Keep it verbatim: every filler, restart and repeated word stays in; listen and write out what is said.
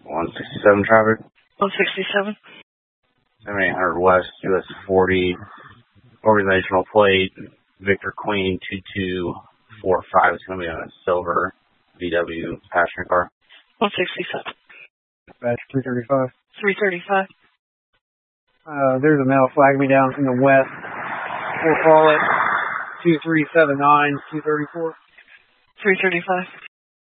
one sixty-seven traffic. one sixty-seven. seventy-eight hundred West, U S forty, organizational plate, Victor Queen two two four five. It's going to be on a silver V W passenger car. one sixty-seven. Batch three thirty-five. three thirty-five. Uh, there's a male flag me down from the west. We'll call it two three seven nine, two thirty-four. three thirty-five.